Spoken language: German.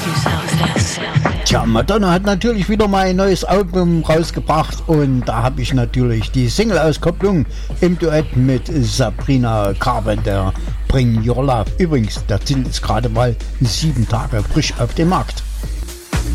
Tja, Madonna hat natürlich wieder mal ein neues Album rausgebracht und da habe ich natürlich die Single-Auskopplung im Duett mit Sabrina Carpenter, Bring Your Love. Übrigens, der Titel ist gerade mal 7 Tage frisch auf dem Markt.